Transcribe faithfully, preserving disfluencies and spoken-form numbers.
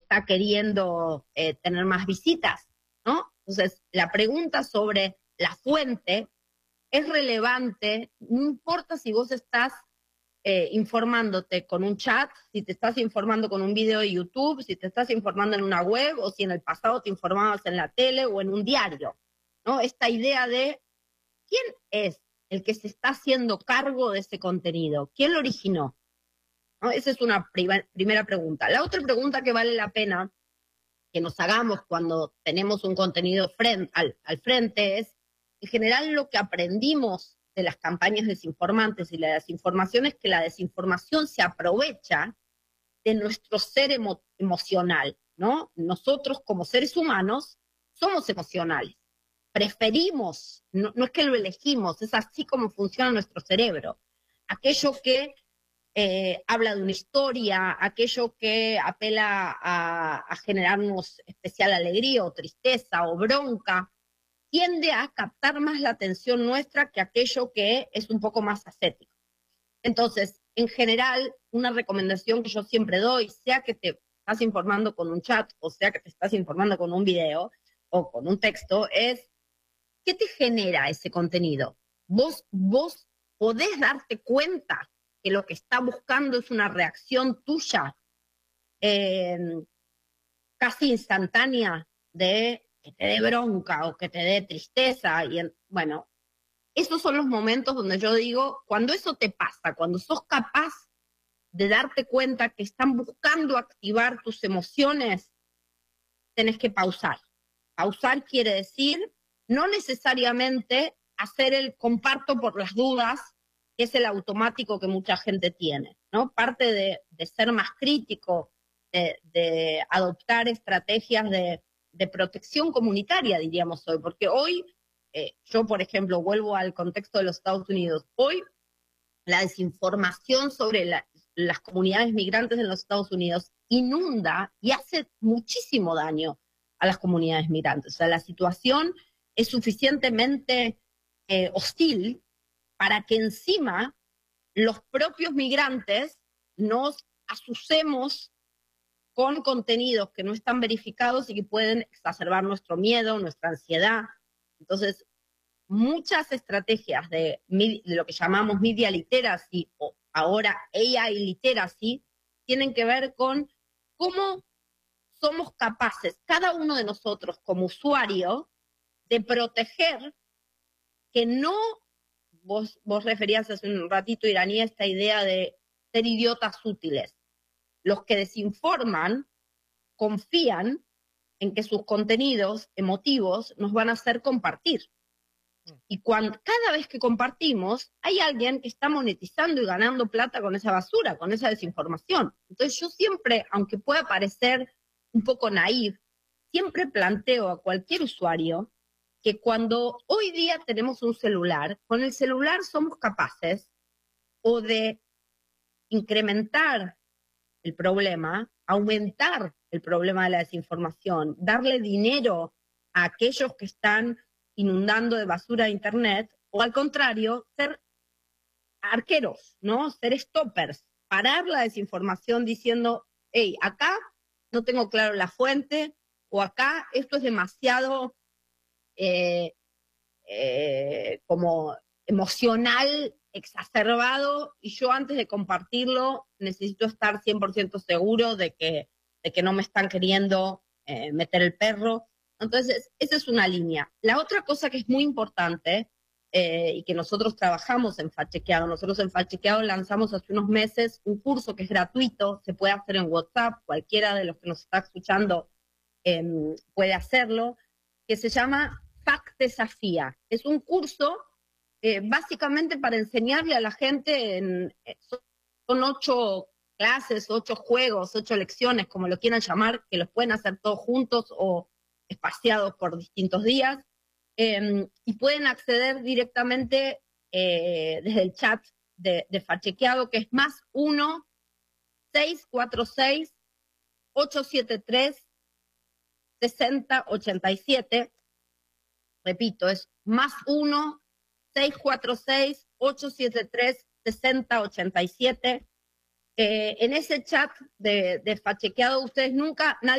está queriendo eh, tener más visitas, ¿no? Entonces, la pregunta sobre la fuente es relevante, no importa si vos estás eh, informándote con un chat, si te estás informando con un video de YouTube, si te estás informando en una web o si en el pasado te informabas en la tele o en un diario, ¿no? Esta idea de quién es el que se está haciendo cargo de ese contenido, quién lo originó, ¿no? Esa es una primer, primera pregunta. La otra pregunta que vale la pena que nos hagamos cuando tenemos un contenido frente, al, al frente es, en general, lo que aprendimos de las campañas desinformantes y la desinformación es que la desinformación se aprovecha de nuestro ser emo emocional, ¿no? Nosotros como seres humanos somos emocionales, preferimos, no, no es que lo elegimos, es así como funciona nuestro cerebro. Aquello que eh, habla de una historia, aquello que apela a, a generarnos especial alegría o tristeza o bronca, tiende a captar más la atención nuestra que aquello que es un poco más ascético. Entonces, en general, una recomendación que yo siempre doy, sea que te estás informando con un chat o sea que te estás informando con un video o con un texto, es ¿qué te genera ese contenido? Vos, vos podés darte cuenta que lo que está buscando es una reacción tuya eh, casi instantánea de que te dé bronca o que te dé tristeza. Y en, bueno, esos son los momentos donde yo digo, cuando eso te pasa, cuando sos capaz de darte cuenta que están buscando activar tus emociones, tenés que pausar. Pausar quiere decir no necesariamente hacer el comparto por las dudas, que es el automático que mucha gente tiene, ¿no? Parte de, de ser más crítico, de, de adoptar estrategias de, de protección comunitaria, diríamos hoy, porque hoy, eh, yo por ejemplo, vuelvo al contexto de los Estados Unidos, hoy la desinformación sobre la, las comunidades migrantes en los Estados Unidos inunda y hace muchísimo daño a las comunidades migrantes. O sea, la situación es suficientemente eh, hostil para que encima los propios migrantes nos asucemos con contenidos que no están verificados y que pueden exacerbar nuestro miedo, nuestra ansiedad. Entonces, muchas estrategias de, de lo que llamamos media literacy o ahora A I literacy tienen que ver con cómo somos capaces, cada uno de nosotros como usuario, de proteger que no, vos, vos referías hace un ratito, Iraní, esta idea de ser idiotas útiles. Los que desinforman confían en que sus contenidos emotivos nos van a hacer compartir. Y cuando, cada vez que compartimos, hay alguien que está monetizando y ganando plata con esa basura, con esa desinformación. Entonces yo siempre, aunque pueda parecer un poco naif, siempre planteo a cualquier usuario que cuando hoy día tenemos un celular, con el celular somos capaces o de incrementar el problema, aumentar el problema de la desinformación, darle dinero a aquellos que están inundando de basura de Internet, o al contrario, ser arqueros, ¿no? Ser stoppers, parar la desinformación diciendo, hey, acá no tengo claro la fuente, o acá esto es demasiado eh, eh, como emocional, exacerbado, y yo antes de compartirlo necesito estar cien por ciento seguro de que, de que no me están queriendo eh, meter el perro. Entonces, esa es una línea. La otra cosa que es muy importante eh, y que nosotros trabajamos en Fact-Chequeado, nosotros en Fact-Chequeado lanzamos hace unos meses un curso que es gratuito, se puede hacer en WhatsApp, cualquiera de los que nos está escuchando eh, puede hacerlo, que se llama Fact Desafía. Es un curso eh, básicamente para enseñarle a la gente, en, son ocho clases, ocho juegos, ocho lecciones, como lo quieran llamar, que los pueden hacer todos juntos o espaciados por distintos días, eh, y pueden acceder directamente eh, desde el chat de, de Fact-Chequeado, que es más uno, seis cuatro seis, ocho siete tres, seis cero ocho siete. Repito, es más uno, seis cuatro seis, ocho siete tres, seis cero ocho siete. Eh, en ese chat de, de Fact-Chequeado, ustedes nunca, nadie